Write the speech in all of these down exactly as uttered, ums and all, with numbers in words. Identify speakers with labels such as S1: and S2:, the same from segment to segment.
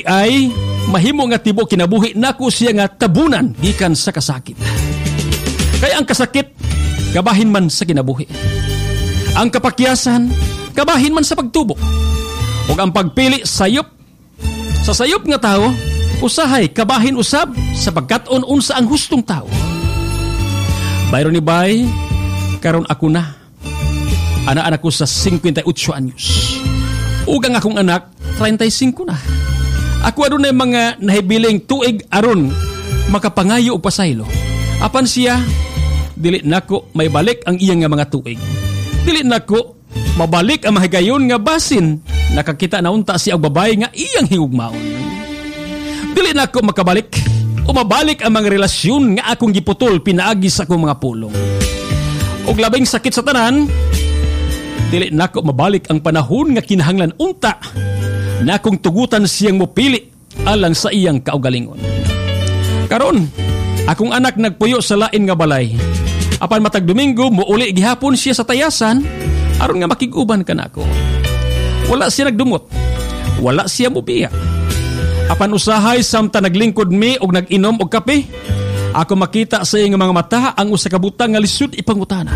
S1: ni ay mahimo nga tibo kinabuhi nako siya nga tabunan gikan sa kasakit. Kaya ang kasakit kabahin man sa kinabuhi. Ang kapakyasan kabahin man sa pagtubo. Ug ang pagpili sayop sa sayop nga tao usahay kabahin usab sa pagkat-on unsa ang hustong tao. Bayro ni bay karon ako na. Anak-anak ko sa fifty-eight anyos. Ug ang akong anak thirty-five na. Ako adunay mga nahibiling tuig aron makapangayo og pasaylo. Apan siya dili nako may balik ang iyang nga mga tuig. Dili nako mabalik ang mahigayon nga basin nakakita na unta siya og babae nga iyang higugmaon. Dili nako makabalik o mabalik ang mga relasyon nga akong giputol pinaagi sa akong mga pulong. Og labing sakit sa tanan, dili nako mabalik ang panahon nga kinahanglan unta na akong tugutan siyang mopili alang sa iyang kaugalingon. Karon, akong anak nagpuyo sa lain nga balay. Apan matag Domingo muuli gihapon siya sa tayasan aron nga makig-uban kanako. Wala siya nagdumot. Wala siya mobiya. Apan usahay samtang naglingkod mi og nag-inom og kape, ako makita sa iyang mga mata ang usa ka butang nga lisud ipangutana.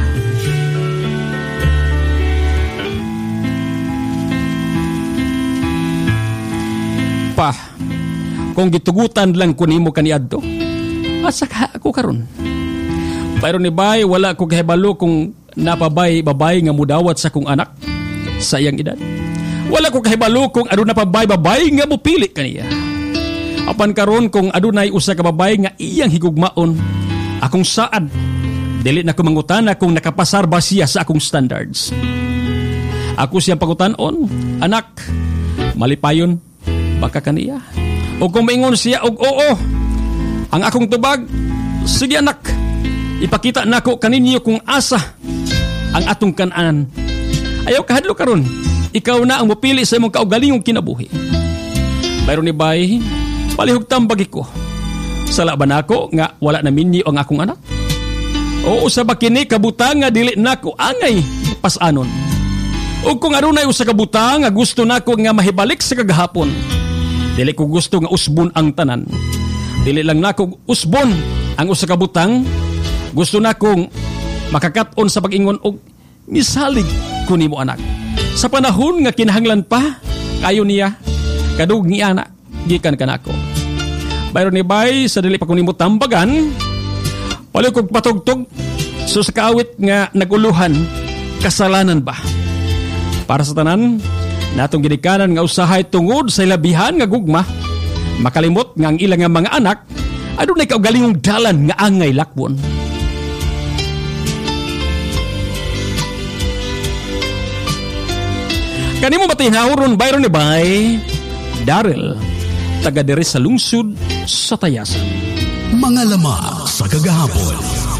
S1: Pa, kung gitugutan lang ko nimo kaniadto, asa ka ako karon? Pero ni bay wala ko kahibalo kung napabay babay nga mudawat sa kong anak sa iyang edad. Wala ko kahibalo kung aduna pabay babay nga mopili kaniya. Apan karon kung adunay usa ka babay nga iyang higugmaon, akong saad dili na ko mangutana kung nakapasar ba siya sa akong standards. Ako siyang pangutanon, anak, malipayon baka kaniya. O kung maingon siya og oo, ang akong tubag, sige anak, ipakita nako kaninyo kung asa ang atong kanan. Ayaw kahadlo karon, ikaw na ang mupili sa imong kaugalingong kinabuhi. Bayron ni bay, palihog tambagi ko. Sala ba nako nga wala na minyo ang akong anak? O usa ba kini kabutang nga dili nako angay pasanon? O kung adunay usa ka butang nga gusto nako nga mahibalik sa kagahapon, dili ko gusto nga usbon ang tanan. Dili lang nako usbon ang usa ka butang, gusto nakong makakat-on sa pag-ingon og misalig ko nimo anak. Sa panahon nga kinahanglan pa kayo niya kadug ni ana gikan kanako. Bayron ni bay sa dili pa ko nimo tambagan, wala kog patugtog so sa kaawit nga naguluhan kasalanan ba? Para sa tanan natong ginikanan nga usahay tungod sa labihan nga gugma, makalimot nga ang ilang nga mga anak adunay kaugalingong dalan nga angay lakwon. Kanimo matinawron bayron ni bay Daryl, taga diri sa lungsod sa Tayasan.
S2: Mga lamang sa kagahapon.